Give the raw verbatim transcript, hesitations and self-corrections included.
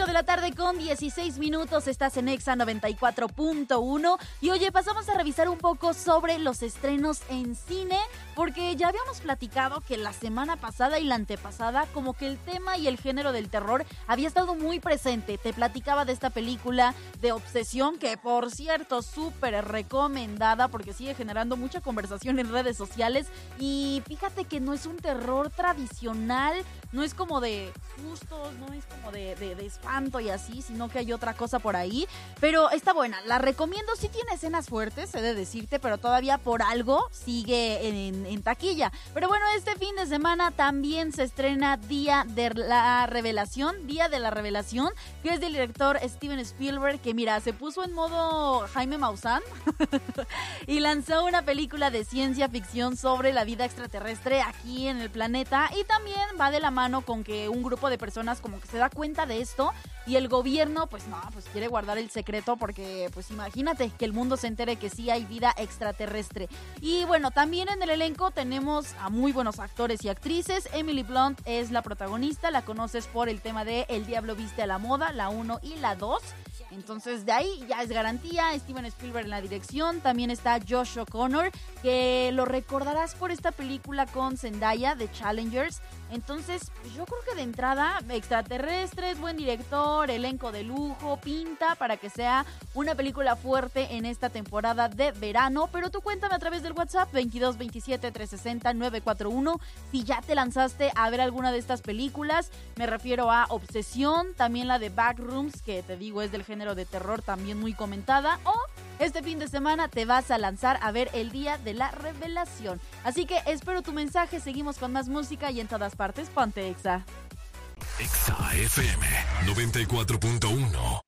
de la tarde con dieciséis minutos, estás en Exa noventa y cuatro punto uno y oye, pasamos a revisar un poco sobre los estrenos en cine, porque ya habíamos platicado que la semana pasada y la antepasada como que el tema y el género del terror había estado muy presente. Te platicaba de esta película de Obsesión, que por cierto, súper recomendada porque sigue generando mucha conversación en redes sociales y fíjate que no es un terror tradicional, no es como de sustos, no es como de, de, de espanto y así, sino que hay otra cosa por ahí, pero está buena, la recomiendo. Sí tiene escenas fuertes, he de decirte, pero todavía por algo sigue en, en taquilla. Pero bueno, este fin de semana también se estrena Día de la Revelación, Día de la Revelación, que es del director Steven Spielberg, que mira, se puso en modo Jaime Maussan y lanzó una película de ciencia ficción sobre la vida extraterrestre aquí en el planeta, y también va de la mano con que un grupo de personas como que se da cuenta de esto y el gobierno pues no, pues quiere guardar el secreto porque pues imagínate que el mundo se entere que sí hay vida extraterrestre. Y bueno, también en el elenco tenemos a muy buenos actores y actrices. Emily Blunt es la protagonista, la conoces por el tema de El Diablo Viste a la Moda, la uno y la dos. Entonces de ahí ya es garantía. Steven Spielberg en la dirección. También está Josh O'Connor, que lo recordarás por esta película con Zendaya de Challengers. Entonces pues yo creo que de entrada extraterrestres, buen director, elenco de lujo, pinta para que sea una película fuerte en esta temporada de verano. Pero tú cuéntame a través del WhatsApp veintidós veintisiete trescientos sesenta novecientos cuarenta y uno si ya te lanzaste a ver alguna de estas películas. Me refiero a Obsesión, también la de Backrooms, que te digo es del género de terror, también muy comentada, o este fin de semana te vas a lanzar a ver El Día de la Revelación. Así que espero tu mensaje, seguimos con más música y en todas partes ponte Exa. Exa F M noventa y cuatro punto uno.